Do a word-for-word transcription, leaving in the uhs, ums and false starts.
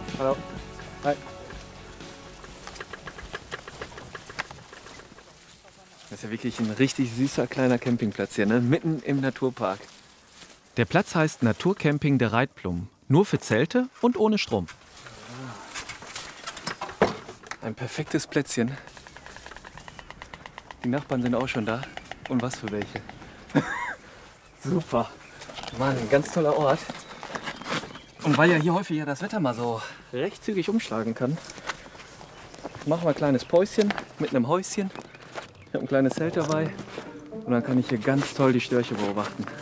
Hallo. Hi. Das ist ja wirklich ein richtig süßer kleiner Campingplatz hier, ne? Mitten im Naturpark. Der Platz heißt Naturcamping der Reitplum. Nur für Zelte und ohne Strom. Ein perfektes Plätzchen. Die Nachbarn sind auch schon da. Und was für welche. Super. Mann, ein ganz toller Ort. Und weil ja hier häufig ja das Wetter mal so recht zügig umschlagen kann, machen wir ein kleines Päuschen mit einem Häuschen. Ich habe ein kleines Zelt dabei und dann kann ich hier ganz toll die Störche beobachten.